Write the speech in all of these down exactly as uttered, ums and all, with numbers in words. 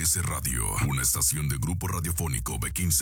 S Radio, una estación de Grupo Radiofónico B quince.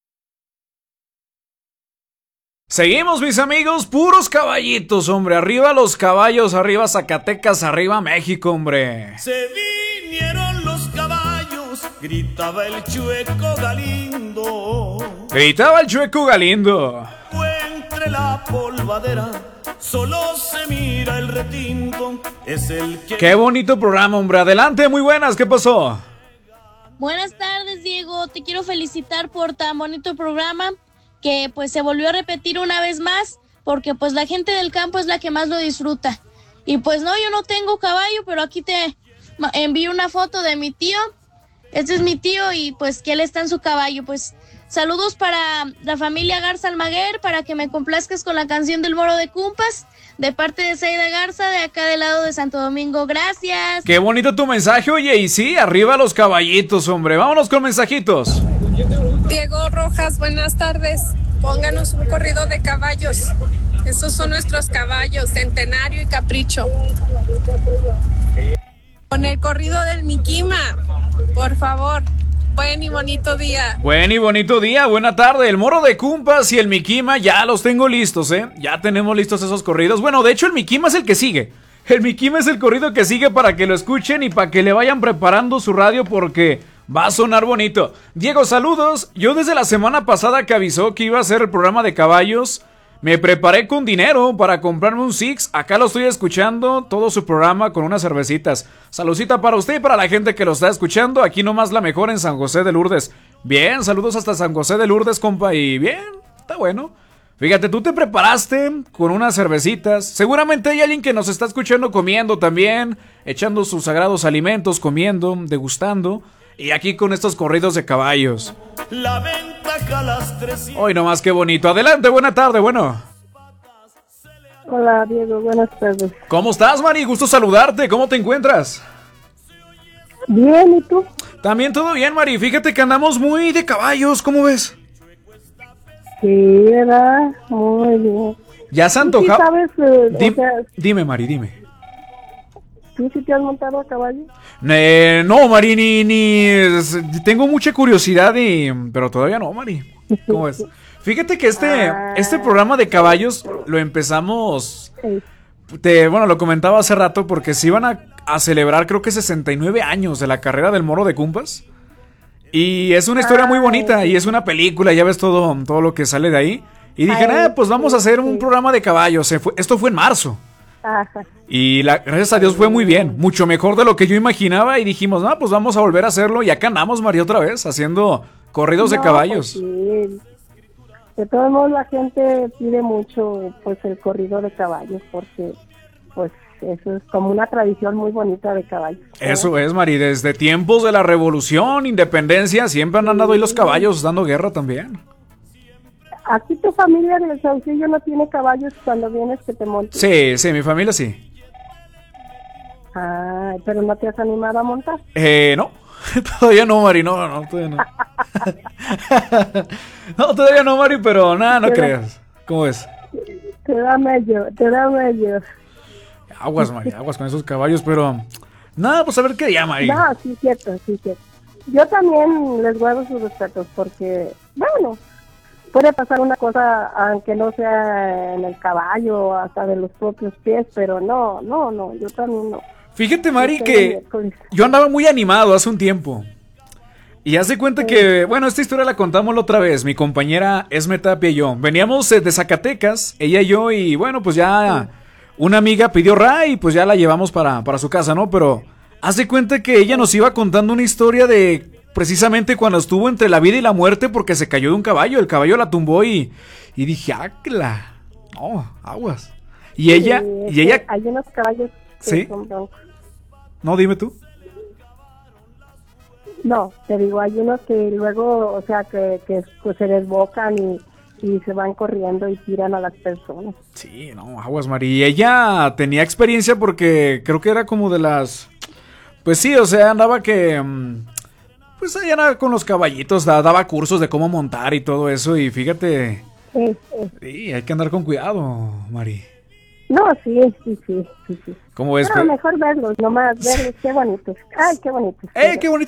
Seguimos, mis amigos, puros caballitos, hombre. Arriba los caballos, arriba Zacatecas, arriba México, hombre. Se vinieron los caballos, gritaba el Chueco Galindo. Gritaba el Chueco Galindo. Entre la polvadera solo se mira el retinto, es el que... Qué bonito programa, hombre. Adelante, muy buenas, ¿qué pasó? Buenas tardes, Diego. Te quiero felicitar por tan bonito programa, que pues se volvió a repetir una vez más, porque pues la gente del campo es la que más lo disfruta. Y pues no, yo no tengo caballo, pero aquí te envío una foto de mi tío. Este es mi tío y pues que él está en su caballo. Pues saludos para la familia Garza Almaguer, para que me complazcas con la canción del Moro de Cumpas, de parte de Zaida Garza, de acá del lado de Santo Domingo. Gracias. Qué bonito tu mensaje, oye, y sí, arriba los caballitos, hombre. Vámonos con mensajitos. Diego Rojas, buenas tardes. Pónganos un corrido de caballos. Esos son nuestros caballos, Centenario y Capricho. Con el corrido del Miquima, por favor. Buen y bonito día. Buen y bonito día, buena tarde. El Moro de Cumpas y el Miquima ya los tengo listos, ¿eh? Ya tenemos listos esos corridos. Bueno, de hecho el Miquima es el que sigue. El Miquima es el corrido que sigue para que lo escuchen y para que le vayan preparando su radio porque va a sonar bonito. Diego, saludos. Yo desde la semana pasada que avisó que iba a hacer el programa de caballos, me preparé con dinero para comprarme un Six. Acá lo estoy escuchando, todo su programa con unas cervecitas. Saludcita para usted y para la gente que lo está escuchando. Aquí nomás la mejor en San José de Lourdes. Bien, saludos hasta San José de Lourdes, compa. Y bien, está bueno. Fíjate, tú te preparaste con unas cervecitas. Seguramente hay alguien que nos está escuchando comiendo también, echando sus sagrados alimentos, comiendo, degustando. Y aquí con estos corridos de caballos. La ventaja a las tres. Hoy nomás, qué bonito. Adelante, buena tarde, bueno. Hola, Diego, buenas tardes. ¿Cómo estás, Mari? Gusto saludarte. ¿Cómo te encuentras? Bien, ¿y tú? También todo bien, Mari. Fíjate que andamos muy de caballos, ¿cómo ves? Sí, ¿verdad? Muy bien. Ya se antoja. ¿Sí sabes? Eh, Dim- o sea, dime, Mari, dime. ¿tú sí te has montado a caballo? Eh, no, Mari, ni, ni... es- Tengo mucha curiosidad y... Pero todavía no, Mari. ¿Cómo ves? Fíjate que este, Ah. este programa de caballos lo empezamos... Sí. Te, bueno, lo comentaba hace rato porque se iban a, a celebrar creo que sesenta y nueve años de la carrera del Moro de Cumpas. Y es una historia muy bonita y es una película, ya ves todo, todo lo que sale de ahí. Y dije, Ay, ah, pues vamos a hacer un sí. programa de caballos. Se fue- esto fue en marzo. Ajá. Y la, gracias a Dios fue muy bien, mucho mejor de lo que yo imaginaba. Y dijimos, no, pues vamos a volver a hacerlo. Y acá andamos, María, otra vez, haciendo corridos de No, caballos. pues sí. De todos modos, la gente pide mucho, pues, el corrido de caballos, porque, pues, eso es como una tradición muy bonita de caballos. Eso es, Mari, desde tiempos de la revolución, independencia, siempre han andado ahí los caballos dando guerra también. Aquí tu familia del Saucillo no tiene caballos cuando vienes que te montes. Sí, sí, mi familia sí. Ah, pero no te has animado a montar. Eh, no, todavía no, Mari, no, no, todavía no. No, todavía no, Mari, pero nada, no Te da- creas. ¿Cómo ves? Te da medio, te da medio. Aguas, Mari, aguas con esos caballos, pero... Nada, pues a ver qué día, Mari. No, sí, cierto, sí, cierto. Yo también les guardo sus respetos porque, bueno, puede pasar una cosa aunque no sea en el caballo, hasta de los propios pies, pero no, no, no, yo también no. Fíjate, Mari, Yo que tengo miércoles. yo andaba muy animado hace un tiempo. Y haz de cuenta que, bueno, esta historia la contamos la otra vez. Mi compañera Esme Tapia y yo. Veníamos eh, de Zacatecas, ella y yo, y bueno, pues ya una amiga pidió ray y pues ya la llevamos para, para su casa, ¿no? Pero haz de cuenta que ella nos iba contando una historia de precisamente cuando estuvo entre la vida y la muerte porque se cayó de un caballo. El caballo la tumbó y, y dije, ¡ácla! No, aguas. Y ella, Sí, es y que ella, hay unos caballos que ¿Sí? son broncos. no, dime tú. No, te digo, hay unos que luego, o sea, que, que pues, se desbocan y, y se van corriendo y tiran a las personas. Sí, no, aguas, Mari. Y ella tenía experiencia porque creo que era como de las... Pues sí, o sea, andaba que... mm, Pues ella andaba con los caballitos, da- daba cursos de cómo montar y todo eso. Y fíjate... Sí, sí. Sí, hay que andar con cuidado, Mari. No, sí, sí, sí, sí, sí. ¿Cómo ves? Pero Pe- mejor verlos, nomás verlos, qué bonitos. Ay, qué bonitos. ¡Eh, qué bonito!